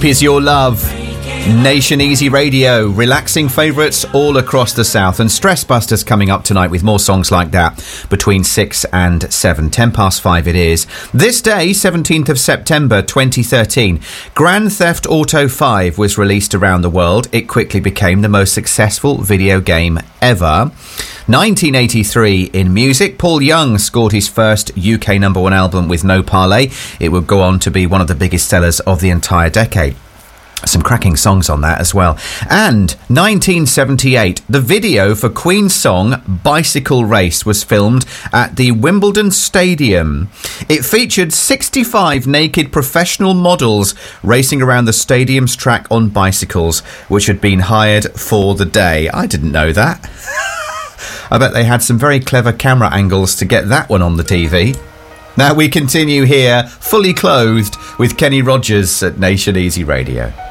Is your love. Nation Easy Radio, relaxing favourites all across the south, and Stress Busters coming up tonight with more songs like that between 6 and 7. 10 past 5 it is. This day, 17th of September 2013, Grand Theft Auto 5 was released around the world. It quickly became the most successful video game ever. 1983 in music, Paul Young scored his first UK number one album with No Parley. It would go on to be one of the biggest sellers of the entire decade. Some cracking songs on that as well. And 1978, the video for Queen's song Bicycle Race was filmed at the Wimbledon Stadium. It featured 65 naked professional models racing around the stadium's track on bicycles, which had been hired for the day. I didn't know that. I bet they had some very clever camera angles to get that one on the TV. Now we continue here, fully clothed, with Kenny Rogers at Nation Easy Radio.